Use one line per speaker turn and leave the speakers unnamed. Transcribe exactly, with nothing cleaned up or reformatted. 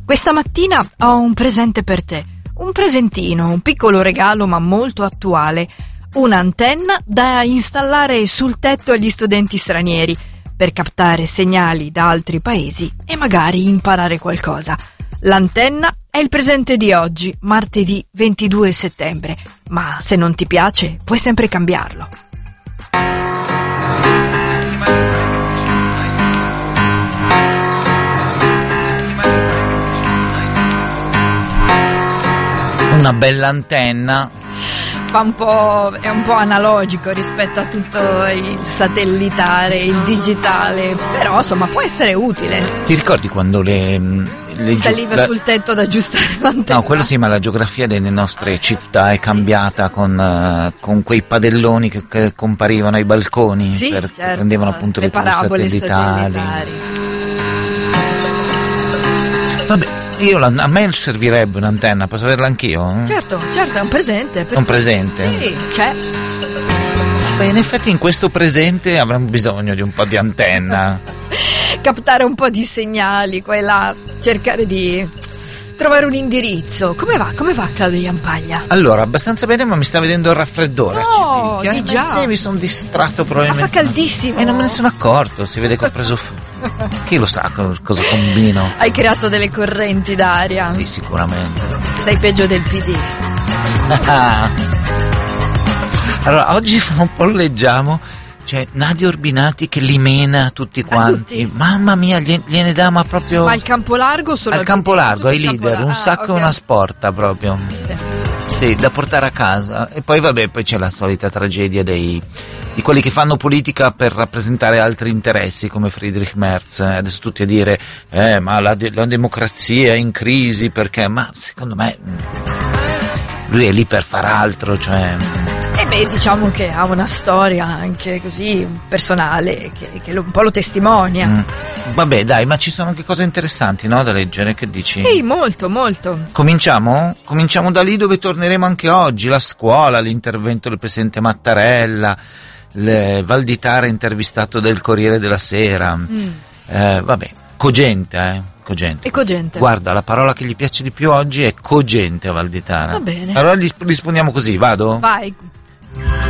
Questa mattina ho un presente per te, un presentino, un piccolo regalo ma molto attuale, un'antenna da installare sul tetto agli studenti stranieri per captare segnali da altri paesi e magari imparare qualcosa. L'antenna è il presente di oggi, martedì ventidue settembre, ma se non ti piace puoi sempre cambiarlo.
Una bella antenna.
Fa un po', è un po' analogico rispetto a tutto il satellitare, il digitale, però insomma può essere utile.
Ti ricordi quando le, le
saliva
la,
sul tetto ad aggiustare l'antenna?
No, quello sì, ma la geografia delle nostre città è cambiata con, uh, con quei padelloni che, che comparivano ai balconi,
sì,
per,
certo,
prendevano appunto
le,
le
parabole
satellitari.
satellitari.
Vabbè, io la, a me servirebbe un'antenna, posso averla anch'io?
Certo, certo, è un presente.
È un presente?
Sì, c'è.
Beh, in effetti in questo presente avremmo bisogno di un po' di antenna.
Captare un po' di segnali, qua e là, cercare di trovare un indirizzo. Come va? Come va Claudio Jampaglia?
Allora, abbastanza bene, ma mi sta vedendo il raffreddore.
No,
ci
di già.
Sì, mi sono distratto probabilmente.
Ma fa caldissimo.
E non me ne sono accorto, si vede che ho preso fuoco. Chi lo sa cosa combino?
Hai creato delle correnti d'aria.
Sì, sicuramente.
Sei peggio del P D.
Allora, oggi polleggiamo, c'è Nadia Urbinati che li mena tutti quanti. Tutti. Mamma mia, gliene dà ma proprio.
Ma al campo largo solo
al campo largo, ai leader,
lar-
un
ah,
sacco e
okay.
una sporta proprio. Sì. Sì, da portare a casa. E poi vabbè, poi c'è la solita tragedia dei di quelli che fanno politica per rappresentare altri interessi come Friedrich Merz. Adesso tutti a dire eh ma la, de- la democrazia è in crisi perché, ma secondo me lui è lì per far altro, cioè.
E beh, diciamo che ha una storia anche così personale che, che lo, un po' lo testimonia.
Mm. Vabbè, dai, ma ci sono anche cose interessanti, no, da leggere, che dici?
Sì, molto, molto.
Cominciamo? Cominciamo da lì dove torneremo anche oggi, la scuola, l'intervento del presidente Mattarella, il Valditara intervistato del Corriere della Sera. Mm. Eh, vabbè, cogente, eh, cogente.
E cogente.
Guarda, la parola che gli piace di più oggi è cogente a Valditara.
Va bene.
Allora rispondiamo così, vado?
Vai.